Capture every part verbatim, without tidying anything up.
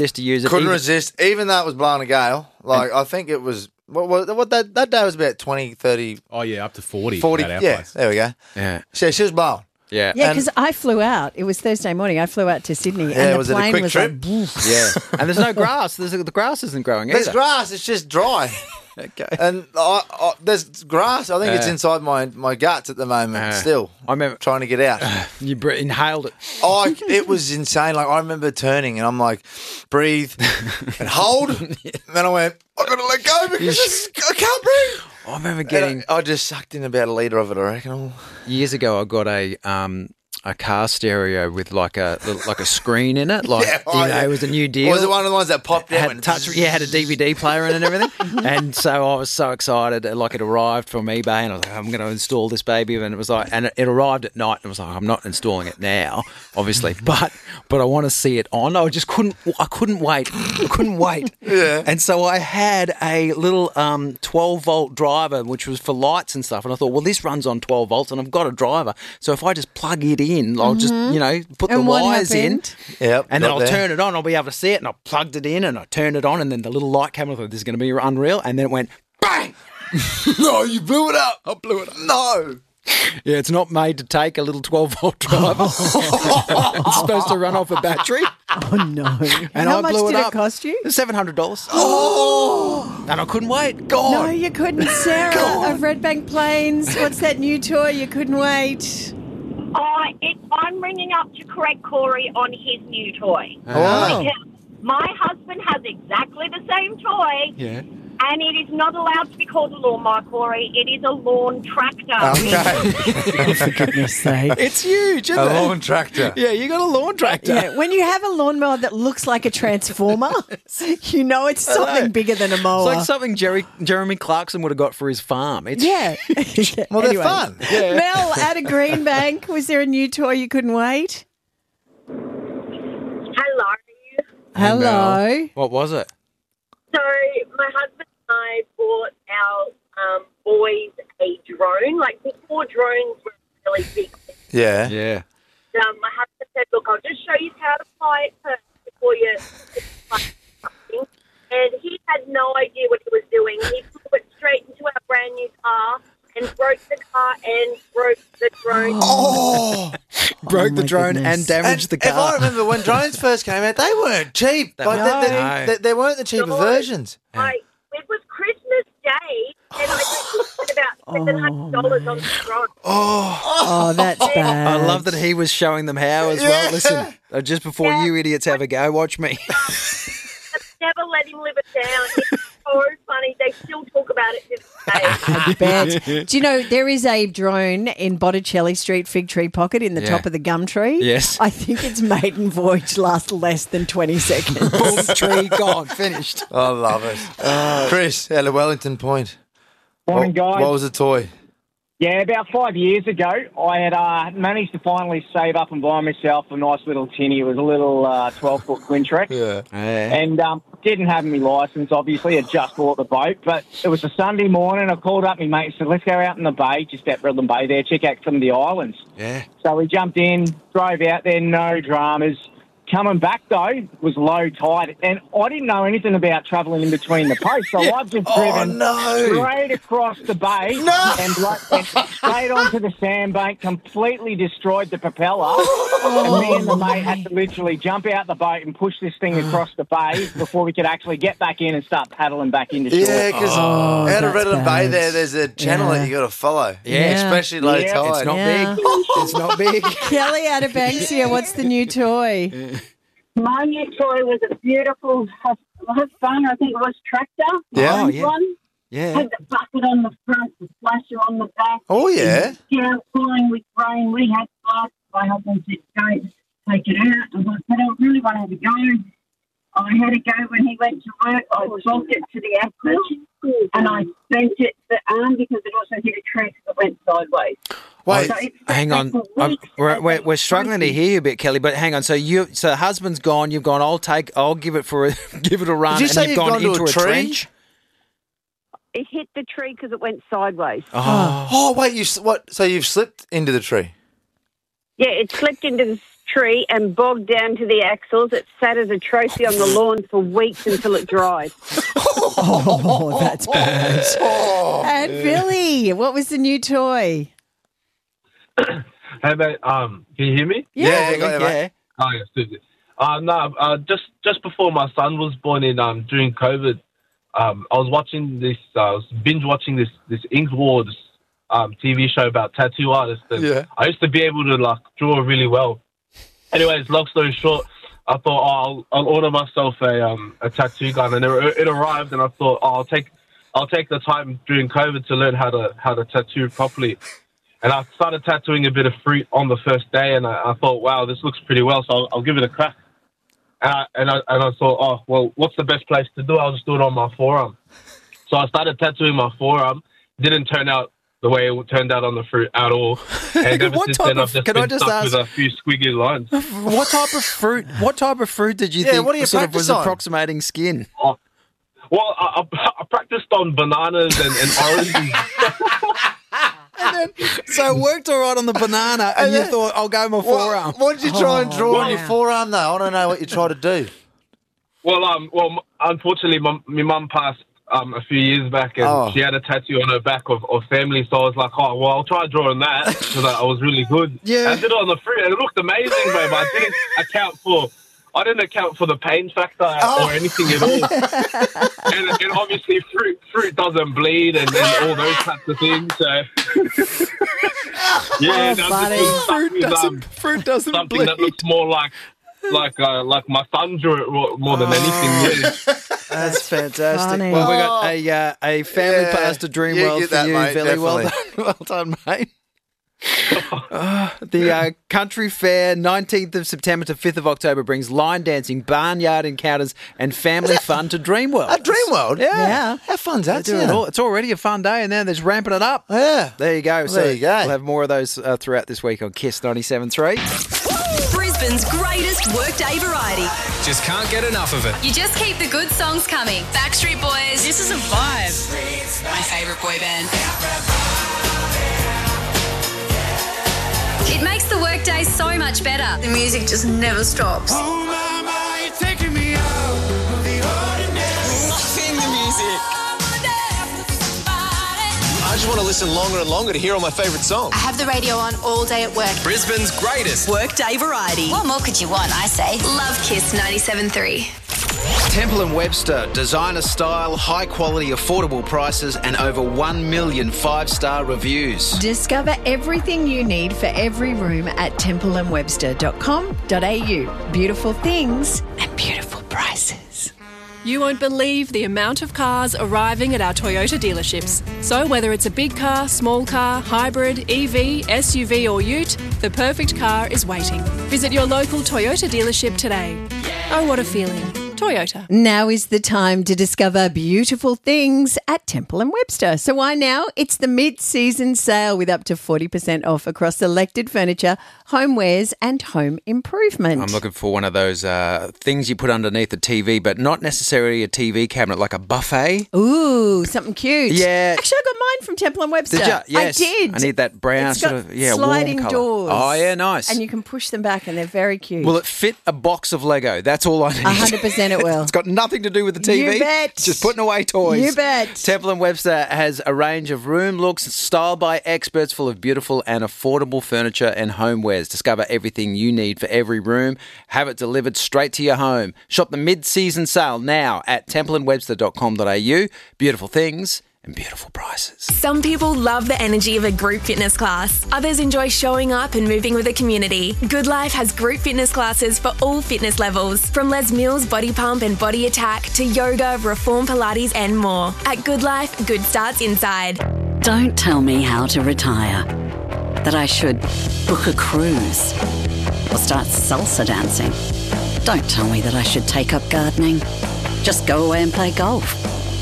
Just to use it. Couldn't even, resist, even though it was blowing a gale. Like, I think it was, what, what, what that, that day was about twenty, thirty, Oh, yeah, up to forty. forty. at our Yeah, place. there we go. Yeah. So she was blowing. Yeah. Yeah, And- because I flew out. It was Thursday morning. I flew out to Sydney, Yeah, and the was it a plane quick was trip? like, "Boof." Yeah. And there's no grass. There's, the grass isn't growing There's either. grass, it's just dry. Okay. And I, I, there's grass, I think it's Uh, inside my, my guts at the moment Uh, still. I remember- Trying to get out. You br- inhaled it. Oh, it was insane. Like, I remember turning and I'm like, breathe and hold. And then I went, I got to let go because it's, I can't breathe. I remember And getting I, I just sucked in about a litre of it, I reckon. years ago. I got a um a car stereo with like a like a screen in it. Like Yeah, oh, you know, yeah. it was a new deal. Was it one of the ones that popped out? had and- touch, yeah, had a D V D player in it and everything. And so I was so excited. Like it arrived from eBay, and I was like, I'm going to install this baby. And it was like, and it, it arrived at night, and I was like, I'm not installing it now, obviously, but but I want to see it on. I just couldn't, I couldn't wait, I couldn't wait. Yeah. And so I had a little um, twelve volt driver, which was for lights and stuff. And I thought, well, this runs on twelve volts, and I've got a driver, so if I just plug it in, I'll just you know put And the what wires in. happened? Yep, And then got I'll there. turn it on. I'll be able to see it. And I plugged it in and I turned it on. And then the little light came on. I thought, this is going to be unreal. And then it went bang. No, you blew it up. I blew it up. No. Yeah, it's not made to take a little twelve volt driver. It's supposed to run off a battery. Oh, no. And How I much blew did it it up. cost you? seven hundred dollars. Oh. And I couldn't wait. God. No, you couldn't. Sarah of Redbank Plains. What's that new toy? You couldn't wait. Oh, it, I'm ringing up to correct Corey on his new toy. Wow. Because my husband has exactly the same toy, Yeah. and it is not allowed to be called a lawnmower, Corey. It is a lawn tractor. Okay. For goodness sake. It's huge, isn't A it? lawn tractor. Yeah, you got a lawn tractor. Yeah, when you have a lawnmower that looks like a transformer, you know it's I know. something bigger than a It's mower. like something Jerry, Jeremy Clarkson would have got for his farm. It's yeah. Well, they're Anyway. fun. Mel, out of Greenbank, was there a new toy you couldn't wait? Hello. Hello. What was it? So my husband and I bought our um, boys a drone. Like before drones were really big. Yeah. Yeah. Um, my husband said, look, I'll just show you how to fly it first before you fly something. And he had no idea what he was doing. He flew it straight into our brand new car and broke the car and broke the drone. Oh. Broke the my drone goodness. and damaged the If I car. remember when drones first came out, they weren't cheap. Like, weren't. they, they, No. they, they weren't the cheaper No. versions. Like, it was Christmas Day, and I spent about seven hundred dollars on the drone. Oh, that's bad. I love that he was showing them how as well. Yeah. Listen, uh, just before Yeah. you idiots have a go, watch me. I've never let him live it down. It's so funny. They still talk about it to this day. I bet. Do you know there is a drone in Botticelli Street, Fig Tree Pocket, in the Yeah. top of the gum tree? Yes. I think its maiden voyage lasts less than twenty seconds. Boom, tree gone, finished. I love it. Chris, out of Wellington Point. Morning, what, guys. what was the toy? Yeah, about five years ago, I had uh, managed to finally save up and buy myself a nice little tinny. It was a little uh, twelve-foot Quintrek. Yeah. And um, didn't have my licence, obviously. I just bought the boat. But it was a Sunday morning. I called up my mate and said, let's go out in the bay, just at Redland Bay there, check out some of the islands. Yeah. So we jumped in, drove out there, no dramas. Coming back, though, was low tide. And I didn't know anything about travelling in between the posts. So I've just Oh, driven no. straight across the bay No. and, blo- and straight onto the sandbank, completely destroyed the propeller. And me and the mate had to literally jump out the boat and push this thing across the bay before we could actually get back in and start paddling back into shore. Yeah, because Oh, out of that's Redland Bay bad. there, there's a channel Yeah. that you got to follow. Yeah. Especially low Yeah. tide. It's not Yeah. big. It's not big. Kelly out of Banksia, what's the new toy? My new toy was a beautiful hus- husband, I think it was tractor. Yeah. orange Oh, yeah. one. Yeah. Had the bucket on the front, the slasher on the back. Oh, yeah. Yeah, pouring with rain. We had flights. My husband said, go, take it out. I was like, I don't really want to have a go. I had a go when he went to work. I swapped it to the axle and I bent it the arm because it also hit a tree because it went sideways. Wait, So it's Hang on, for I'm, weeks. we're, we're we're struggling to hear you a bit, Kelly. But hang on, so you, so husband's gone. You've gone. I'll take. I'll give it for a give it a run. Did you and say you've you've gone, gone to into a a, tree? trench. It hit the tree because it went sideways. Oh, Oh, wait, you s- what? So you've slipped into the tree? Yeah, it slipped into the tree and bogged down to the axles. It sat as a trophy on the lawn for weeks until it dried. Oh, that's bad. And Billy, what was the new toy? Hey, mate, um, can you hear me? Yeah, got it, mate. Oh, yes, Susie. Uh, no, uh, just just before my son was born in um during COVID, um, I was watching this, uh, I was binge watching this this Ink Wars um T V show about tattoo artists. And Yeah. I used to be able to like draw really well. Anyways, long story short, I thought oh, I'll I'll order myself a um a tattoo gun, and it, it arrived, and I thought oh, I'll take I'll take the time during COVID to learn how to how to tattoo properly. And I started tattooing a bit of fruit on the first day, and I, I thought, wow, this looks pretty well, so I'll, I'll give it a crack. And I, and, I, and I thought, oh, well, what's the best place to do it? I'll just do it on my forearm. So I started tattooing my forearm. Didn't turn out the way it turned out on the fruit at all. And ever What since type then, of- I've just can I been just stuck ask- with a few squiggly lines. What type of fruit? What type of fruit did you Yeah, think what do you sort of was practice on? approximating skin? Oh, well, I, I, I practiced on bananas and, and oranges. And then, so it worked all right on the banana, and, And you then- thought, I'll go my forearm. What, what did you try and draw on your wow. forearm, though? I don't know what you tried to do. Well, um, well, unfortunately, my, my mum passed um, a few years back, and Oh. she had a tattoo on her back of, of family. So I was like, oh, well, I'll try drawing that because I, I was really good. Yeah. I did it on the fruit, and it looked amazing, babe. I didn't account for. I didn't account for the pain factor Oh. or anything at all. and, and obviously, fruit fruit doesn't bleed and, and all those types of things. So, yeah, Oh, that's buddy. just stuck Fruit with, doesn't, um, fruit doesn't something bleed. that looks more like like uh, like my son drew it more more than anything. Yeah. That's fantastic. funny. Well, we got a uh, a family Yeah. pass to You Dreamworld get for that, you, mate, Billy. Well done, definitely. well done, mate. Uh, the uh, Country Fair, nineteenth of September to fifth of October, brings line dancing, barnyard encounters, and family fun to Dreamworld. At Dreamworld? Yeah. Yeah. How fun's They that? do it sound? all. It's already a fun day, and then there's ramping it up. Yeah. There you go. So there you go. We'll have more of those uh, throughout this week on Kiss ninety-seven point three. Brisbane's greatest workday variety. Just can't get enough of it. You just keep the good songs coming. Backstreet Boys. This is a vibe. My favourite boy band. It makes the workday so much better. The music just never stops. Oh, mama, you're taking me out of the ordinary. Loving the music. I just want to listen longer and longer to hear all my favourite songs. I have the radio on all day at work. Brisbane's greatest. Workday variety. What more could you want, I say? Love Kiss ninety-seven point three. Temple and Webster, designer style, high quality, affordable prices, and over one million five-star reviews. Discover everything you need for every room at temple and webster dot com dot a u. Beautiful things and beautiful prices. You won't believe the amount of cars arriving at our Toyota dealerships. So whether it's a big car, small car, hybrid, E V, S U V or ute, the perfect car is waiting. Visit your local Toyota dealership today. Oh, what a feeling. Toyota. Now is the time to discover beautiful things at Temple and Webster. So why now? It's the mid-season sale with up to forty percent off across selected furniture, homewares and home improvement. I'm looking for one of those uh, things you put underneath the T V, but not necessarily a T V cabinet, like a buffet. Ooh, something cute. Yeah. Actually, I got mine from Temple and Webster. Did you? Yes. I did. I need that brown It's sort got of, yeah, sliding warm colour. doors. Oh, yeah, nice. And you can push them back and they're very cute. Will it fit a box of Lego? That's all I need. one hundred percent it will. It's got nothing to do with the T V. You bet. Just putting away toys. You bet. Temple and Webster has a range of room looks styled by experts full of beautiful and affordable furniture and homewares. Discover everything you need for every room. Have it delivered straight to your home. Shop the mid-season sale now at temple and webster dot com dot a u. Beautiful things and beautiful prices. Some people love the energy of a group fitness class. Others enjoy showing up and moving with a community. Good Life has group fitness classes for all fitness levels, from Les Mills Body Pump and Body Attack to yoga, Reform Pilates and more. At Good Life, good starts inside. Don't tell me how to retire. That I should book a cruise or start salsa dancing. Don't tell me that I should take up gardening. Just go away and play golf.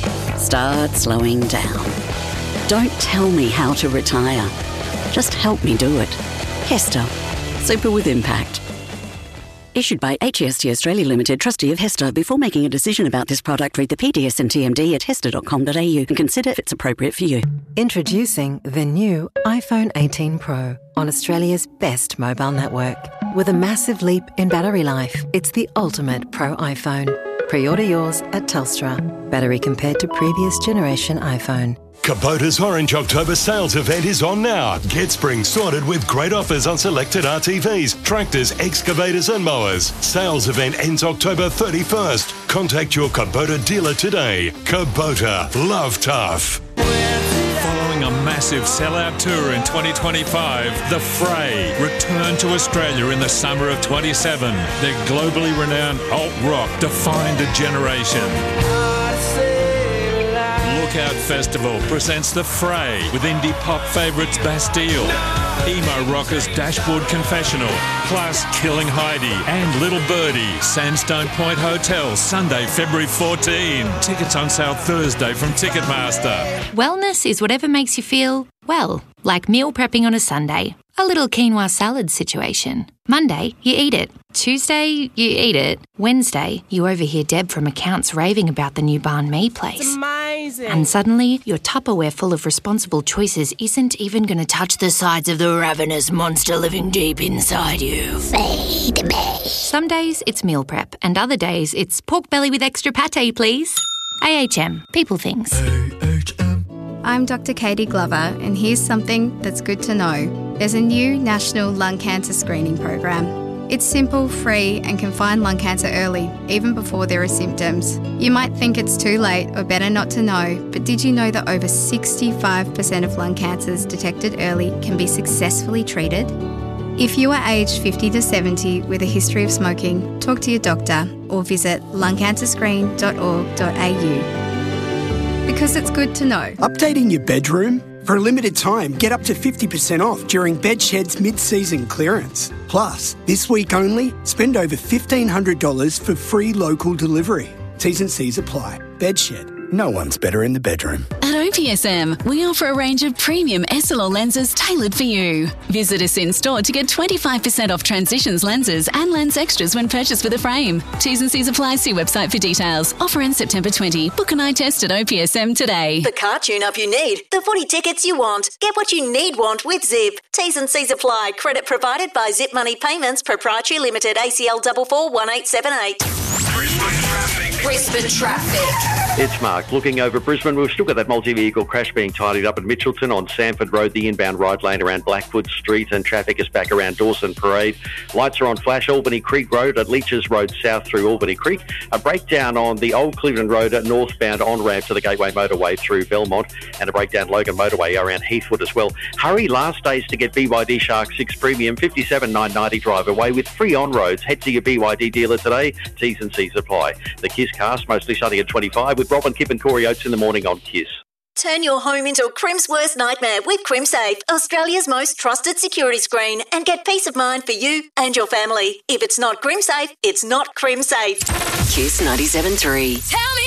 Start slowing down. Don't tell me how to retire. Just help me do it. Hester, super with impact. Issued by H E S T Australia Limited, trustee of HESTA. Before making a decision about this product, read the P D S and T M D at hesta dot com dot a u and consider if it's appropriate for you. Introducing the new iPhone eighteen Pro on Australia's best mobile network. With a massive leap in battery life, it's the ultimate Pro iPhone. Pre-order yours at Telstra. Battery compared to previous generation iPhone. Kubota's Orange October sales event is on now. Get spring sorted with great offers on selected R T Vs, tractors, excavators and mowers. Sales event ends October thirty-first. Contact your Kubota dealer today. Kubota. Love tough. Following a massive sellout tour in twenty twenty-five, The Fray returned to Australia in the summer of twenty-seven. Their globally renowned alt rock defined a generation. Lookout Festival presents The Fray with indie pop favourites Bastille, emo rockers Dashboard Confessional, plus Killing Heidi and Little Birdie, Sandstone Point Hotel, Sunday, February fourteenth. Tickets on sale Thursday from Ticketmaster. Wellness is whatever makes you feel, well, like meal prepping on a Sunday. A little quinoa salad situation. Monday, you eat it. Tuesday, you eat it. Wednesday, you overhear Deb from accounts raving about the new banh mi place. It's amazing. And suddenly, your Tupperware full of responsible choices isn't even going to touch the sides of the ravenous monster living deep inside you. Feed me. Some days, it's meal prep, and other days, it's pork belly with extra pate, please. A H M. People things. I'm Doctor Katie Glover, and here's something that's good to know. There's a new national lung cancer screening program. It's simple, free, and can find lung cancer early, even before there are symptoms. You might think it's too late or better not to know, but did you know that over sixty-five percent of lung cancers detected early can be successfully treated? If you are aged fifty to seventy with a history of smoking, talk to your doctor or visit lung cancer screen dot org dot a u. Because it's good to know. Updating your bedroom? For a limited time, get up to fifty percent off during Bedshed's mid-season clearance. Plus, this week only, spend over fifteen hundred dollars for free local delivery. T's and C's apply. Bedshed. No one's better in the bedroom. At O P S M, we offer a range of premium S L R lenses tailored for you. Visit us in store to get twenty-five percent off Transitions lenses and lens extras when purchased with a frame. T's and C's apply. See website for details. Offer ends September twentieth. Book an eye test at O P S M today. The car tune-up you need. The footy tickets you want. Get what you need want with Zip. T's and C's apply. Credit provided by Zip Money Payments Proprietary Limited. A C L four four one eight seven eight. Brisbane traffic. It's Mark. Looking over Brisbane, we've still got that multi-vehicle crash being tidied up at Mitchelton on Sanford Road, the inbound ride lane around Blackfoot Street, and traffic is back around Dawson Parade. Lights are on flash, Albany Creek Road at Leeches Road south through Albany Creek. A breakdown on the Old Cleveland Road northbound on-ramp to the Gateway Motorway through Belmont, and a breakdown Logan Motorway around Heathwood as well. Hurry, last days to get B Y D Shark six Premium, fifty-seven nine ninety drive away with free on-roads. Head to your B Y D dealer today. T's and C's apply. The Kiss Cast, mostly sunny at twenty-five, with Robin Kip and Corey Oates in the morning on Kiss. Turn your home into a Crim's worst nightmare with CrimSafe, Australia's most trusted security screen, and get peace of mind for you and your family. If it's not CrimSafe, it's not CrimSafe. Kiss ninety-seven point three. Tell me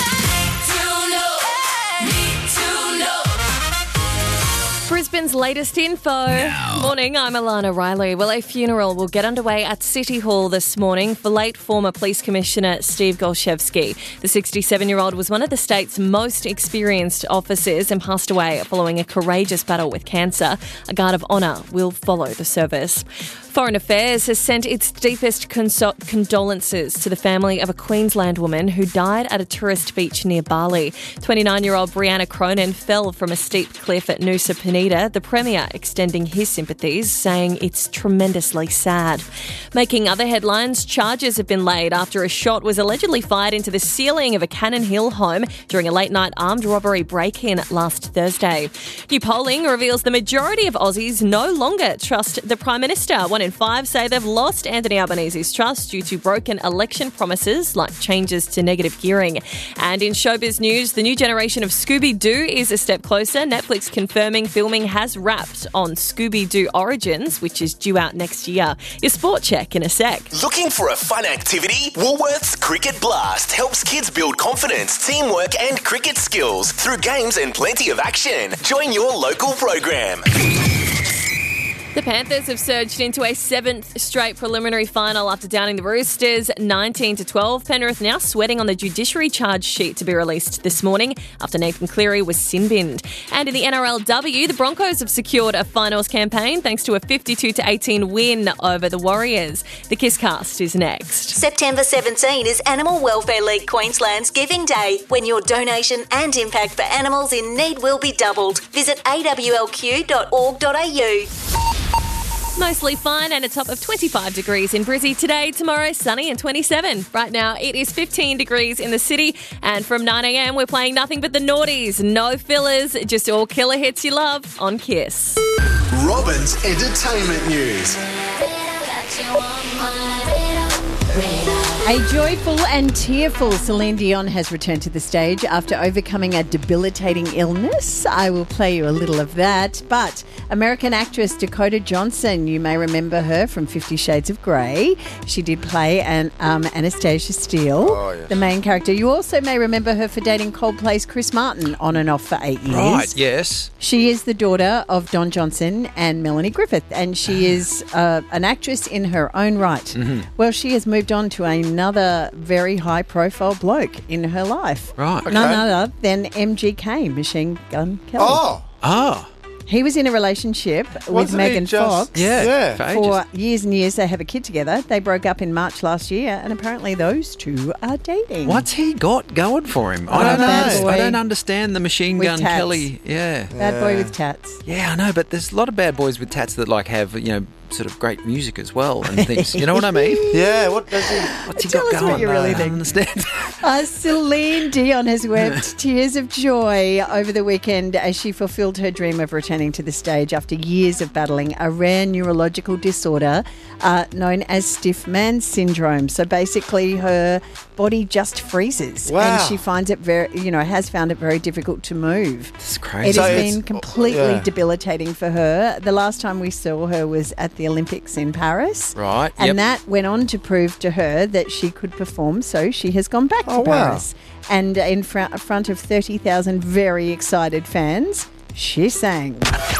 Brisbane's latest info. Now. Morning, I'm Alana Riley. Well, a funeral will get underway at City Hall this morning for late former Police Commissioner Steve Golshevsky. The sixty-seven-year-old was one of the state's most experienced officers and passed away following a courageous battle with cancer. A guard of honour will follow the service. Foreign Affairs has sent its deepest consol- condolences to the family of a Queensland woman who died at a tourist beach near Bali. twenty-nine-year-old Brianna Cronin fell from a steep cliff at Nusa Penida, the Premier extending his sympathies, saying it's tremendously sad. Making other headlines, charges have been laid after a shot was allegedly fired into the ceiling of a Cannon Hill home during a late-night armed robbery break-in last Thursday. New polling reveals the majority of Aussies no longer trust the Prime Minister. One in five say they've lost Anthony Albanese's trust due to broken election promises like changes to negative gearing. And in showbiz news, the new generation of Scooby-Doo is a step closer. Netflix confirming filming has wrapped on Scooby-Doo Origins, which is due out next year. Your sport check in a sec. Looking for a fun activity? Woolworths Cricket Blast helps kids build confidence, teamwork and cricket skills through games and plenty of action. Join your local program. The Panthers have surged into a seventh straight preliminary final after downing the Roosters nineteen to twelve. Penrith now sweating on the judiciary charge sheet to be released this morning after Nathan Cleary was sin-binned. And in the N R L W, the Broncos have secured a finals campaign thanks to a fifty-two to eighteen win over the Warriors. The Kisscast is next. September seventeenth is Animal Welfare League Queensland's Giving Day, when your donation and impact for animals in need will be doubled. Visit a w l q dot org dot a u. Mostly fine and a top of twenty-five degrees in Brizzy today. Tomorrow, sunny and twenty-seven. Right now, it is fifteen degrees in the city. And from nine a.m, we're playing nothing but the noughties. No fillers, just all killer hits you love on Kiss. Robin's Entertainment News. A joyful and tearful Celine Dion has returned to the stage after overcoming a debilitating illness. I will play you a little of that. But American actress Dakota Johnson, you may remember her from Fifty Shades of Grey. She did play an, um, Anastasia Steele, Oh, yes. the main character. You also may remember her for dating Coldplay's Chris Martin on and off for eight years. Right, yes. She is the daughter of Don Johnson and Melanie Griffith, and she is uh, an actress in her own right. Mhm. Well, she has moved on to another very high-profile bloke in her life. Right. None Okay. other than M G K, Machine Gun Kelly. Oh. Oh. He was in a relationship with Wasn't he Megan just- Fox. Yeah, Yeah. for For ages. years and years, they have a kid together. They broke up in March last year, and apparently those two are dating. What's he got going for him? Oh, I don't bad know. boy. I don't understand the Machine With Gun tats. Kelly. Yeah. Bad boy with tats. Yeah, I know, but there's a lot of bad boys with tats that like have, you know, sort of great music as well and things. You know what I mean? Yeah, what does he... What's he Tell got us going? what you No, really I think. don't understand. Uh, Celine Dion has wept tears of joy over the weekend as she fulfilled her dream of returning to the stage after years of battling a rare neurological disorder uh, known as stiff man syndrome. So basically her body just freezes Wow. and she finds it very, you know, has found it very difficult to move. It's crazy. It So has it's- been completely yeah. debilitating for her. The last time we saw her was at the Olympics in Paris. Right, And yep. that went on to prove to her that she could perform, so she has gone back Oh, to wow. Paris. And in front, front of thirty thousand very excited fans, she sang.